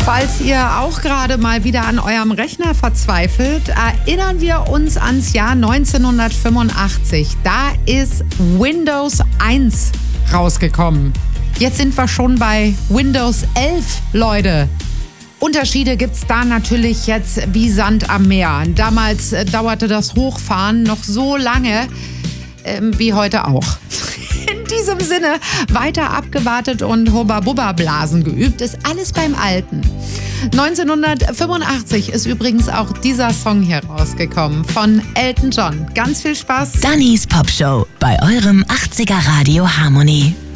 Falls ihr auch gerade mal wieder an eurem Rechner verzweifelt, erinnern wir uns ans Jahr 1985. Da ist Windows 1 rausgekommen. Jetzt sind wir schon bei Windows 11, Leute. Unterschiede gibt's da natürlich jetzt wie Sand am Meer. Damals dauerte das Hochfahren noch so lange wie heute auch. In diesem Sinne, weiter abgewartet und Hubba-Bubba-Blasen geübt, ist alles beim Alten. 1985 ist übrigens auch dieser Song hier rausgekommen von Elton John. Ganz viel Spaß. Dannys Popshow bei eurem 80er Radio Harmony.